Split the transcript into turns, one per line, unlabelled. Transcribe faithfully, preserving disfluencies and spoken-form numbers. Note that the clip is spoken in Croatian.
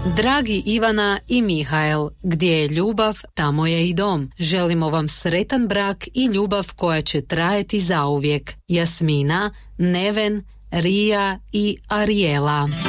Dragi Ivana i Mihael, gdje je ljubav, tamo je i dom. Želimo vam sretan brak i ljubav koja će trajati zauvijek. Jasmina, Neven, Rija i Arijela.